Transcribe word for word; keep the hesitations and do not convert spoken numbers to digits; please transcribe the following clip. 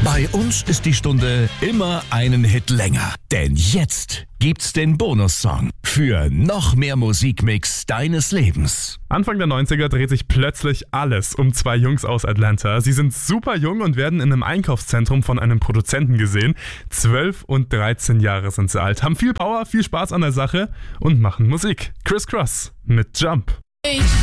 Bei uns ist die Stunde immer einen Hit länger. Denn jetzt gibt's den Bonussong für noch mehr Musikmix deines Lebens. Anfang der neunziger dreht sich plötzlich alles um zwei Jungs aus Atlanta. Sie sind super jung und werden in einem Einkaufszentrum von einem Produzenten gesehen. zwölf und dreizehn Jahre sind sie alt, haben viel Power, viel Spaß an der Sache und machen Musik. Criss Cross mit Jump.